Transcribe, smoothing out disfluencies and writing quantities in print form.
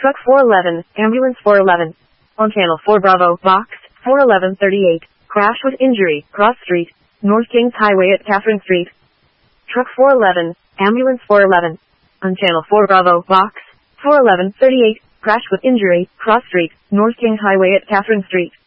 Truck 411, Ambulance 411. On Channel 4 Bravo, Box 41138. Crash with injury, Cross Street, North Kings Highway at Catherine Street. Truck 411, Ambulance 411. On Channel 4 Bravo, Box 41138. Crash with injury, Cross Street, North Kings Highway at Catherine Street.